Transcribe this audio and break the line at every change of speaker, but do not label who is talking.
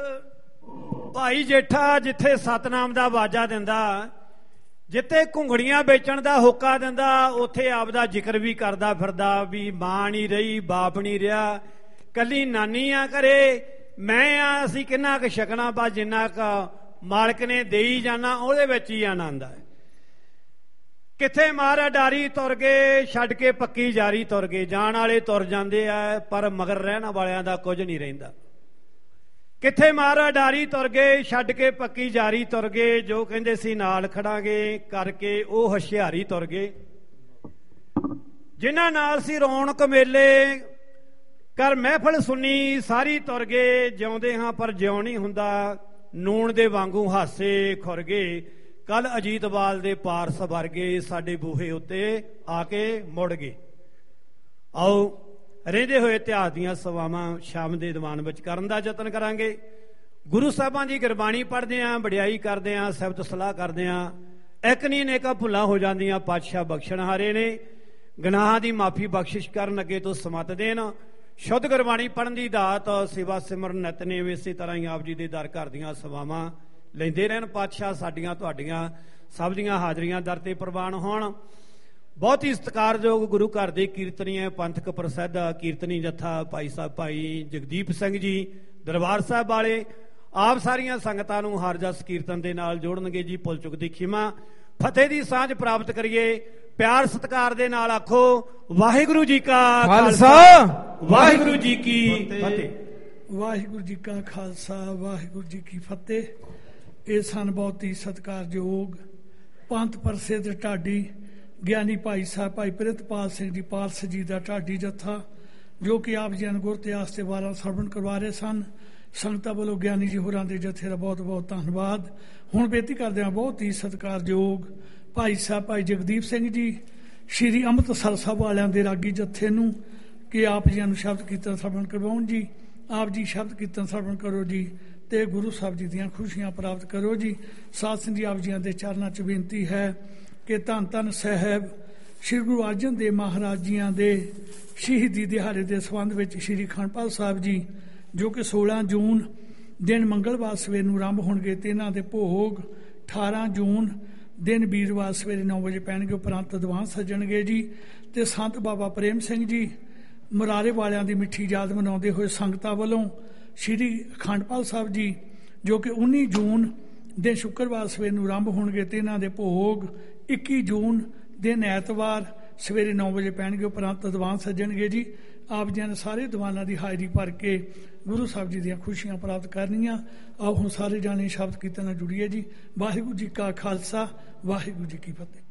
ਭਾਈ ਜੇਠਾ ਜਿੱਥੇ ਸਤਨਾਮ ਦਾ ਵਾਜਾ ਦਿੰਦਾ, ਜਿੱਥੇ ਘੁੰਗੜੀਆਂ ਵੇਚਣ ਦਾ ਹੋਕਾ ਦਿੰਦਾ, ਉੱਥੇ ਆਪਦਾ ਜ਼ਿਕਰ ਵੀ ਕਰਦਾ ਫਿਰਦਾ ਵੀ ਮਾਂ ਨਹੀਂ ਰਹੀ, ਬਾਪ ਨਹੀਂ ਰਿਹਾ, ਕੱਲੀ ਨਾਨੀ ਆ ਘਰੇ, ਮੈਂ ਆ, ਅਸੀਂ ਕਿੰਨਾ ਕੁ ਛਕਣਾ, ਬਸ ਜਿੰਨਾ ਕੁ ਮਾਲਕ ਨੇ ਦੇਈ ਜਾਣਾ ਉਹਦੇ ਵਿੱਚ ਹੀ ਆਨੰਦ ਹੈ। ਕਿੱਥੇ ਮਾਰਾ ਡਾਰੀ ਤੁਰ ਗਏ, ਛੱਡ ਕੇ ਪੱਕੀ ਜਾਰੀ ਤੁਰ ਗਏ। ਜਾਣ ਵਾਲੇ ਤੁਰ ਜਾਂਦੇ ਆ ਪਰ ਮਗਰ ਰਹਿਣ ਵਾਲਿਆਂ ਦਾ ਕੁਝ ਨਹੀਂ ਰਹਿੰਦਾ। ਕਿੱਥੇ ਮਾਰਾ ਡਾਰੀ ਤੁਰ ਗਏ, ਛੱਡ ਕੇ ਪੱਕੀ ਜਾਰੀ ਤੁਰ ਗਏ। ਜੋ ਕਹਿੰਦੇ ਸੀ ਨਾਲ ਖੜਾਂਗੇ ਕਰਕੇ ਉਹ ਹੁਸ਼ਿਆਰੀ ਤੁਰ ਗਏ। ਜਿਨ੍ਹਾਂ ਨਾਲ ਸੀ ਰੌਣਕ ਮੇਲੇ ਕਰ ਮਹਿਫਲ ਸੁਣੀ ਸਾਰੀ ਤੁਰ ਗਏ। ਜਿਉਂਦੇ ਹਾਂ ਪਰ ਜਿਉਂ ਨਹੀਂ ਹੁੰਦਾ, ਨੂਣ ਦੇ ਵਾਂਗੂ ਹਾਸੇ ਖੁਰ ਗਏ। ਕੱਲ ਅਜੀਤਵਾਲ ਦੇ ਪਾਰਸ ਵਰਗੇ ਸਾਡੇ ਬੂਹੇ ਉੱਤੇ ਆ ਕੇ ਮੁੜ ਗਏ। ਆਓ ਰਹਿੰਦੇ ਹੋਏ ਇਤਿਹਾਸ ਦੀਆਂ ਸੇਵਾਵਾਂ ਸ਼ਾਮ ਦੇ ਦੀਵਾਨ ਵਿੱਚ ਕਰਨ ਦਾ ਯਤਨ ਕਰਾਂਗੇ। ਗੁਰੂ ਸਾਹਿਬਾਂ ਦੀ ਗੁਰਬਾਣੀ ਪੜ੍ਹਦੇ ਹਾਂ, ਵਡਿਆਈ ਕਰਦੇ ਹਾਂ, ਸਿਫਤ ਸਲਾਹ ਕਰਦੇ ਹਾਂ। ਇੱਕ ਨਹੀਂ ਅਨੇਕਾਂ ਭੁੱਲਾਂ ਹੋ ਜਾਂਦੀਆਂ, ਪਾਤਸ਼ਾਹ ਬਖਸ਼ਣਹਾਰੇ ਨੇ। ਗੁਨਾਹਾਂ ਦੀ ਮਾਫੀ ਬਖਸ਼ਿਸ਼ ਕਰਨ, ਅੱਗੇ ਤੋਂ ਸਮਤ ਦੇਣ। ਸ਼ੁੱਧ ਗੁਰਬਾਣੀ ਪੜ੍ਹਨ ਦੀ ਦਾਤ, ਸੇਵਾ ਸਿਮਰਨ ਨਿਤਨੇਮ, ਇਸੇ ਤਰ੍ਹਾਂ ਹੀ ਆਪ ਜੀ ਦੇ ਦਰ ਘਰ ਦੀਆਂ ਸੇਵਾਵਾਂ ਲੈਂਦੇ ਰਹਿਣ। ਪਾਤਸ਼ਾਹ ਸਾਡੀਆਂ ਤੁਹਾਡੀਆਂ ਸਭ ਦੀਆਂ ਹਾਜ਼ਰੀਆਂ ਦਰ ਤੇ ਪ੍ਰਵਾਨ ਹੋਣ। ਬਹੁਤ ਹੀ ਸਤਿਕਾਰਯੋਗ ਗੁਰੂ ਘਰ ਦੇ ਕੀਰਤਨੀਏ, ਪੰਥਕ ਪ੍ਰਸਿੱਧ ਕੀਰਤਨੀ ਜੱਥਾ ਭਾਈ ਸਾਹਿਬ ਭਾਈ ਜਗਦੀਪ ਸਿੰਘ ਜੀ ਦਰਬਾਰ ਸਾਹਿਬ ਵਾਲੇ, ਆਪ ਸਾਰੀਆਂ ਸੰਗਤਾਂ ਨੂੰ ਹਰ ਜਸ ਕੀਰਤਨ ਦੇ ਨਾਲ ਜੋੜਨਗੇ ਜੀ। ਭੁੱਲ ਚੁੱਕ ਦੀ ਖਿਮਾ, ਫਤਿਹ ਦੀ ਸਾਂਝ ਪ੍ਰਾਪਤ ਕਰੀਏ। ਪਿਆਰ ਸਤਿਕਾਰ ਦੇ ਨਾਲ ਆਖੋ ਵਾਹਿਗੁਰੂ ਜੀ ਕਾ ਖਾਲਸਾ, ਵਾਹਿਗੁਰੂ ਜੀ ਕੀ ਫਤਿਹ।
ਵਾਹਿਗੁਰੂ ਜੀ ਕਾ ਖਾਲਸਾ, ਵਾਹਿਗੁਰੂ ਜੀ ਕੀ ਫਤਿਹ। ਇਹ ਸਨ ਬਹੁਤ ਹੀ ਸਤਿਕਾਰਯੋਗ ਪੰਥ ਪ੍ਰਸਿੱਧ ਢਾਡੀ ਗਿਆਨੀ ਭਾਈ ਸਾਹਿਬ ਭਾਈ ਪ੍ਰਿਤਪਾਲ ਸਿੰਘ ਜੀ ਪਾਲਸ ਜੀ ਦਾ ਢਾਡੀ ਜੱਥਾ, ਜੋ ਕਿ ਆਪ ਜੀ ਅਨੁਗੁਰ ਇਤਿਹਾਸ ਦੇ ਵਾਰਾਂ ਸਰਵਣ ਕਰਵਾ ਰਹੇ ਸਨ। ਸੰਗਤਾਂ ਵੱਲੋਂ ਗਿਆਨੀ ਜੀ ਹੋਰਾਂ ਦੇ ਜੱਥੇ ਦਾ ਬਹੁਤ ਬਹੁਤ ਧੰਨਵਾਦ। ਹੁਣ ਬੇਨਤੀ ਕਰਦੇ ਹਾਂ ਬਹੁਤ ਹੀ ਸਤਿਕਾਰਯੋਗ ਭਾਈ ਸਾਹਿਬ ਭਾਈ ਜਗਦੀਪ ਸਿੰਘ ਜੀ ਸ਼੍ਰੀ ਅੰਮ੍ਰਿਤਸਰ ਸਾਹਿਬ ਵਾਲਿਆਂ ਦੇ ਰਾਗੀ ਜੱਥੇ ਨੂੰ ਕਿ ਆਪ ਜੀ ਨੂੰ ਸ਼ਬਦ ਕੀਰਤਨ ਸਰਵਣ ਕਰਵਾਉਣ ਜੀ। ਆਪ ਜੀ ਸ਼ਬਦ ਕੀਰਤਨ ਸਰਵਣ ਕਰੋ ਜੀ ਤੇ ਗੁਰੂ ਸਾਹਿਬ ਜੀ ਦੀਆਂ ਖੁਸ਼ੀਆਂ ਪ੍ਰਾਪਤ ਕਰੋ ਜੀ। ਸਾਧ ਸੰਗਤ ਜੀ, ਆਪ ਜੀਆਂ ਦੇ ਚਰਨਾਂ 'ਚ ਬੇਨਤੀ ਹੈ ਕਿ ਧੰਨ ਧੰਨ ਸਾਹਿਬ ਸ਼੍ਰੀ ਗੁਰੂ ਅਰਜਨ ਦੇਵ ਮਹਾਰਾਜ ਜੀਆਂ ਦੇ ਸ਼ਹੀਦੀ ਦਿਹਾੜੇ ਦੇ ਸੰਬੰਧ ਵਿੱਚ ਸ਼੍ਰੀ ਅਖੰਡ ਪਾਠ ਸਾਹਿਬ ਜੀ, ਜੋ ਕਿ 16 ਜੂਨ ਦਿਨ ਮੰਗਲਵਾਰ ਸਵੇਰ ਨੂੰ ਆਰੰਭ ਹੋਣਗੇ ਤੇ ਇਹਨਾਂ ਦੇ ਭੋਗ 18 ਜੂਨ ਦਿਨ ਵੀਰਵਾਰ ਸਵੇਰੇ 9 ਵਜੇ ਪੈਣਗੇ। ਉਪਰੰਤ ਦੀਵਾਨ ਸੱਜਣਗੇ ਜੀ। ਤੇ ਸੰਤ ਬਾਬਾ ਪ੍ਰੇਮ ਸਿੰਘ ਜੀ ਮੁਰਾਰੇ ਵਾਲਿਆਂ ਦੀ ਮਿੱਠੀ ਯਾਦ ਮਨਾਉਂਦੇ ਹੋਏ ਸੰਗਤਾਂ ਵੱਲੋਂ ਸ਼੍ਰੀ ਅਖੰਡ ਪਾਠ ਸਾਹਿਬ ਜੀ, ਜੋ ਕਿ 19 ਜੂਨ ਦਿਨ ਸ਼ੁੱਕਰਵਾਰ ਸਵੇਰ ਨੂੰ ਆਰੰਭ ਹੋਣਗੇ ਤੇ ਇਹਨਾਂ ਦੇ ਭੋਗ 21 ਜੂਨ ਦਿਨ ਐਤਵਾਰ ਸਵੇਰੇ 9 ਵਜੇ ਪੈਣਗੇ। ਉਪਰੰਤ ਦੀਵਾਨ ਸੱਜਣਗੇ ਜੀ। ਆਪ ਜੀ ਨੇ ਸਾਰੇ ਦੀਵਾਨਾਂ ਦੀ ਹਾਜ਼ਰੀ ਭਰ ਕੇ ਗੁਰੂ ਸਾਹਿਬ ਜੀ ਦੀਆਂ ਖੁਸ਼ੀਆਂ ਪ੍ਰਾਪਤ ਕਰਨੀਆਂ। ਆਓ ਹੁਣ ਸਾਰੇ ਜਾਣੇ ਸ਼ਬਦ ਕੀਰਤਨ ਨਾਲ ਜੁੜੀਏ ਜੀ। ਵਾਹਿਗੁਰੂ ਜੀ ਕਾ ਖਾਲਸਾ, ਵਾਹਿਗੁਰੂ ਜੀ ਕੀ ਫਤਿਹ।